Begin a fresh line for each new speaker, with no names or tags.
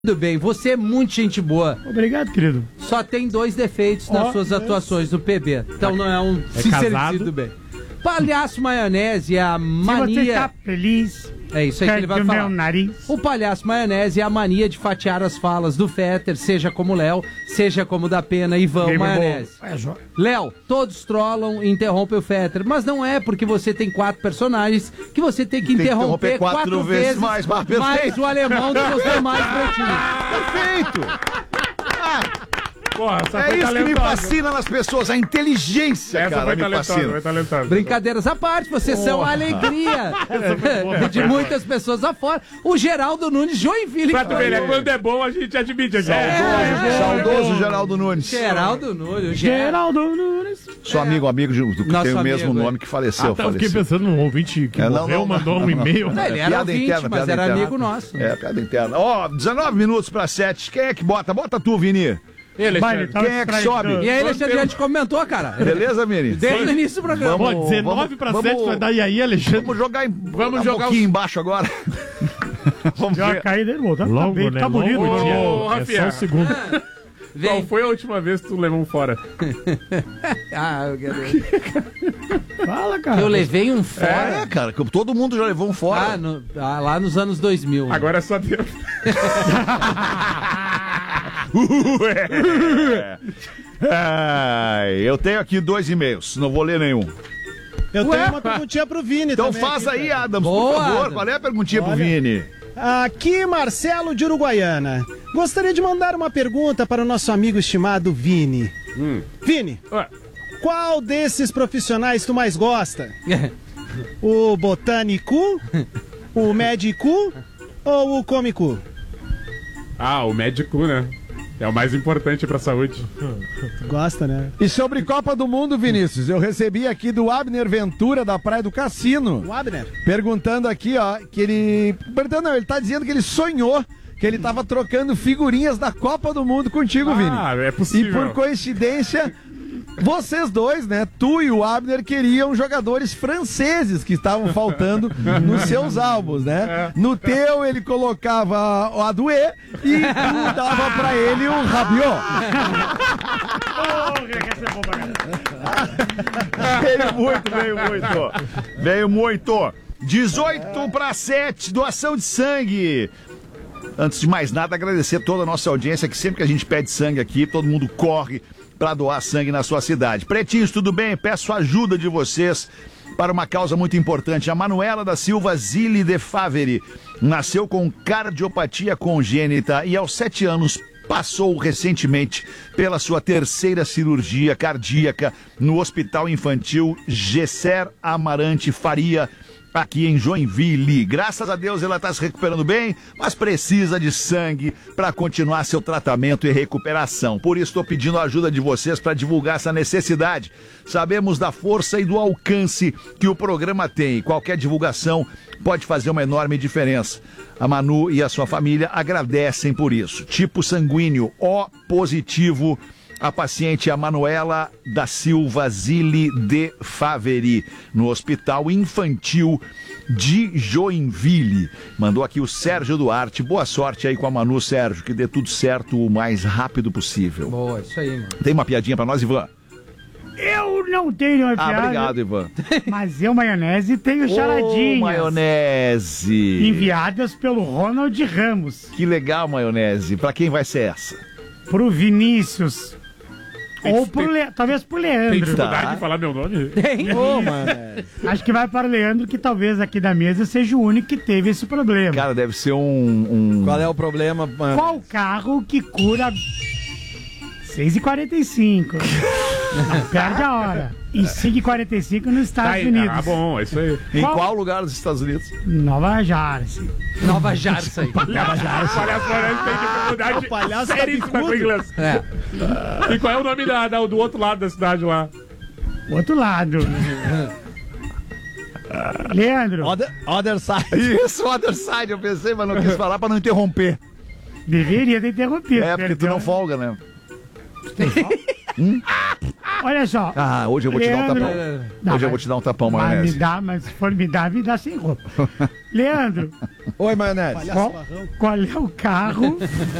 Tudo bem, você é muito gente boa.
Obrigado, querido.
Só tem 2 defeitos nas suas atuações no PB. Então não é um sincericídio bem. Palhaço Maionese é a mania...
Se você tá feliz...
É isso aí que ele vai falar.
Nariz.
O Palhaço Maionese é a mania de fatiar as falas do Fetter, seja como Léo, seja como da Pena e Vão Maionese. Léo, todos trollam e interrompem o Fetter, mas não é porque você tem 4 personagens que você tem que interromper 4 vezes mais o alemão do que os demais pretinhos.
Perfeito!
Porra,
é isso que me fascina nas pessoas, a inteligência,
essa
cara, me fascina.
Brincadeiras à parte, vocês são a alegria de muitas pessoas afora. O Geraldo Nunes, Joinville.
Pra tu ver, né? Quando é bom, a gente admite aqui.
Saudoso Geraldo Nunes.
Geraldo Nunes.
Sou amigo que tem o mesmo nome que faleceu.
Eu fiquei pensando num ouvinte que morreu, mandou um e-mail.
Ele era ouvinte, mas era amigo nosso.
É, piada interna. Ó, 19 minutos pra 7. Quem é que bota? Bota tu, Vini. Quem é que sobe?
E aí, Alexandre, a gente comentou, cara.
Beleza, Miri?
Desde o início do programa.
Pô, 19 pra 7 vai dar e aí, Alexandre?
Vamos jogar um pouquinho embaixo agora.
Vamos ver. Já caí dele, tá longo, né? Tá bonito.
É
só um segundo.
Qual foi a última vez que tu levou um fora?
Eu quero...
Fala, cara.
Eu levei um fora.
Cara, que todo mundo já levou um fora.
Lá nos anos 2000.
Agora é só Deus.
Eu tenho aqui 2 e-mails, não vou ler nenhum.
Eu tenho uma perguntinha pro Vini
então
também.
Então faz
aqui,
aí,
cara.
Adams, por favor. Qual é a perguntinha pro Vini?
Aqui, Marcelo de Uruguaiana. Gostaria de mandar uma pergunta para o nosso amigo estimado Vini. Vini, qual desses profissionais tu mais gosta? O botânico, o médico ou o cômico?
O médico, né? É o mais importante pra saúde.
Gosta, né?
E sobre Copa do Mundo, Vinícius, eu recebi aqui do Abner Ventura, da Praia do Cassino.
O Abner?
Perguntando aqui, ó, que ele... Não, ele tá dizendo que ele sonhou que ele tava trocando figurinhas da Copa do Mundo contigo, Vini.
É possível.
E por coincidência... Vocês dois, né, tu e o Abner, queriam jogadores franceses que estavam faltando nos seus álbuns, né? No teu ele colocava o Adoué e tu dava pra ele o Rabiot.
Veio muito. 18 para 7, doação de sangue. Antes de mais nada, agradecer toda a nossa audiência, que sempre que a gente pede sangue aqui, todo mundo corre para doar sangue na sua cidade. Pretinhos, tudo bem? Peço a ajuda de vocês para uma causa muito importante. A Manuela da Silva Zilli de Faveri nasceu com cardiopatia congênita e aos 7 anos passou recentemente pela sua 3ª cirurgia cardíaca no Hospital Infantil Gesser Amarante Faria, aqui em Joinville. Graças a Deus ela está se recuperando bem, mas precisa de sangue para continuar seu tratamento e recuperação. Por isso estou pedindo a ajuda de vocês para divulgar essa necessidade. Sabemos da força e do alcance que o programa tem e qualquer divulgação pode fazer uma enorme diferença. A Manu e a sua família agradecem por isso. Tipo sanguíneo O positivo. A paciente é a Manuela da Silva Zilli de Faveri, no Hospital Infantil de Joinville. Mandou aqui o Sérgio Duarte. Boa sorte aí com a Manu, Sérgio, que dê tudo certo o mais rápido possível.
Boa, isso aí, mano.
Tem uma piadinha pra nós, Ivan?
Eu não tenho uma piada.
Obrigado, Ivan.
Mas eu, Maionese, tenho charadinhas.
Maionese.
Enviadas pelo Ronald Ramos.
Que legal, Maionese. Pra quem vai ser essa?
Pro Vinícius. Ou talvez pro Leandro.
Tem dificuldade de falar meu nome?
Tem.
Acho que vai para o Leandro, que talvez aqui da mesa seja o único que teve esse problema.
Cara, deve ser um...
Qual é o problema, mano?
Qual carro que cura 6h45? Não perde a hora. E 5h45 nos Estados Unidos.
Bom, é isso aí.
Em qual lugar dos Estados Unidos?
Nova Jersey.
Nova Jersey.
Nova Jersey. Tem dificuldade.
O palhaço
seríssima com inglês. E qual é o nome do outro lado da cidade lá?
Outro lado. Leandro.
Other side.
Isso, other side. Eu pensei, mas não quis falar pra não interromper.
Deveria ter interrompido.
É, porque tu não folga, né?
Olha só.
Ah, hoje eu vou te dar um tapão.
Não,
Hoje eu vou te dar um tapão,
mas
maionese.
mas se for me dar sem roupa. Leandro,
Oi, maionese.
qual é o carro